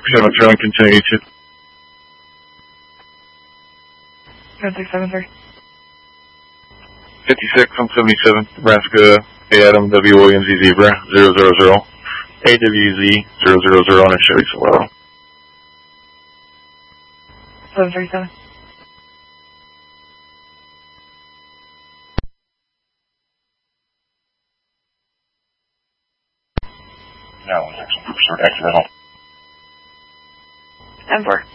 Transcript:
7 trailing, continue to. 7673. 56 on 77, Nebraska, A. Adam, W. Williams, Z. Zebra, 000, AWZ, 000 on a Chevy Silverado. 737. Now, 6 pursuit accidental. M4.